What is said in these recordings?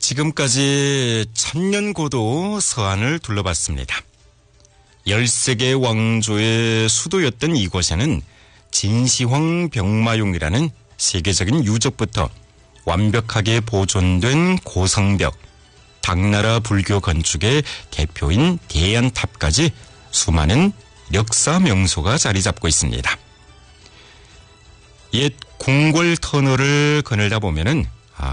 지금까지 천년고도 서안을 둘러봤습니다. 13개 왕조의 수도였던 이곳에는 진시황 병마용이라는 세계적인 유적부터 완벽하게 보존된 고성벽, 당나라 불교 건축의 대표인 대연탑까지 수많은 역사 명소가 자리 잡고 있습니다. 옛 궁궐터널을 거닐다 보면은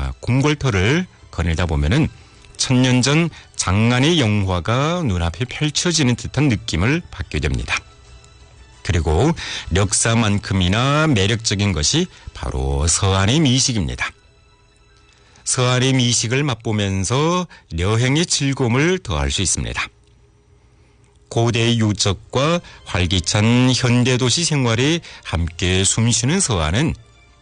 천년 전 장안의 영화가 눈앞에 펼쳐지는 듯한 느낌을 받게 됩니다. 그리고 역사만큼이나 매력적인 것이 바로 서안의 미식입니다. 서안의 미식을 맛보면서 여행의 즐거움을 더할 수 있습니다. 고대 유적과 활기찬 현대도시 생활에 함께 숨쉬는 서안은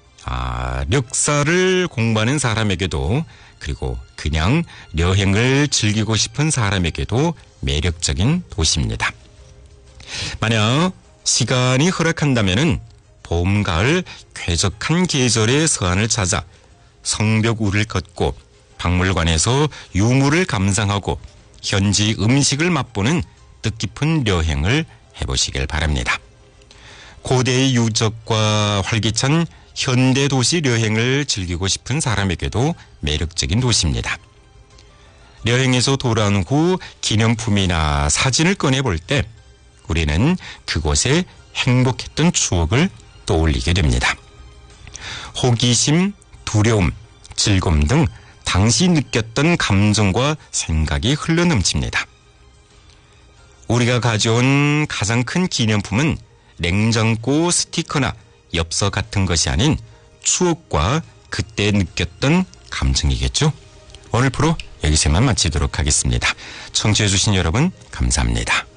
역사를 공부하는 사람에게도 그리고 그냥 여행을 즐기고 싶은 사람에게도 매력적인 도시입니다. 만약 시간이 허락한다면은 봄, 가을 쾌적한 계절의 서안을 찾아 성벽 위를 걷고 박물관에서 유물을 감상하고 현지 음식을 맛보는 뜻깊은 여행을 해보시길 바랍니다. 고대의 유적과 활기찬 현대 도시 여행을 즐기고 싶은 사람에게도 매력적인 도시입니다. 여행에서 돌아온 후 기념품이나 사진을 꺼내볼 때 우리는 그곳에 행복했던 추억을 떠올리게 됩니다. 호기심, 두려움, 즐거움 등 당시 느꼈던 감정과 생각이 흘러넘칩니다. 우리가 가져온 가장 큰 기념품은 냉장고 스티커나 엽서 같은 것이 아닌 추억과 그때 느꼈던 감정이겠죠. 오늘 프로 여기서만 마치도록 하겠습니다. 청취해 주신 여러분 감사합니다.